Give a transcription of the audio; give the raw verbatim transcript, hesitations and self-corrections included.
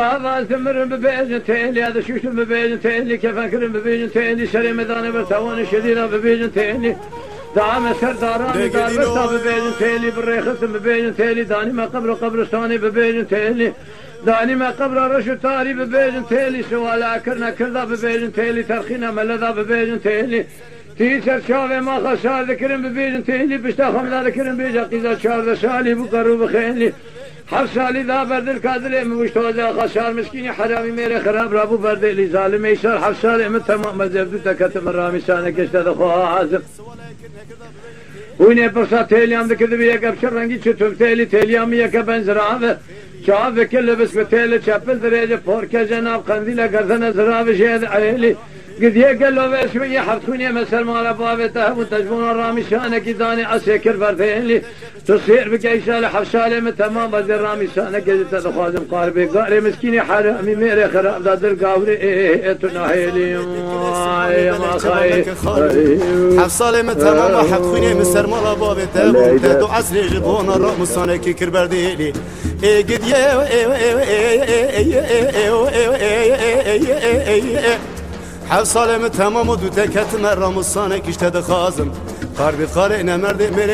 هذا ثمر ببيجن تيلي هذا شوش ببيجن تيلي كيف أكرم ببيجن تيلي شري مداني برتوان شدينا ببيجن تيلي دعم سرداراني دار برتا ببيجن تيلي بالريخت ببيجن تيلي داني ما قبر قبرستاني ببيجن تيلي داني ما قبر رشو تاري ببيجن تيلي سوالا كرنا كردا ببيجن تيلي ترخينا ملذا ببيجن تيلي تيسر شافي ما خسار ذكرم ببيجن تيلي بشتا خمدا ذكرم بيجا قيزا شار سالي بقرو بخيلي حفصالي ذا برد الكادر مشتوزا خسار مسكيني حرامي ميري خراب رابو برد لي ظالم يسار حفصالي من تمام مزبدو تكتم الرامي سانك اشتد خوها عازم ويني برصا تيليام ذكر بيك ابشر رنگي چتوب تيلي تيليام يك بنزراوه شاف كل بس بتيلي چپل درجه پوركه جناب قنديله گردن زراوه شهد عيلي قد يقل له بس شويه حفظوني مسر مال بابته وتجبون الرامي شانك داني اسكر برديلي تصير بكيسال حفصالي من تمام بدر رامي شانك جت تخازم قاربي قاري مسكيني حرامي ميري خراب دادر قاوري ايه تناهيلي يا ما خاي حفصالي من تمام حفظوني مسر مال بابته وتدو عسري جبون الرامي شانك كر برديلي ايه قد يا حفصالي من تمام ودو تكت مرة مصانك اشتد خازم قاربي قارئنا مرد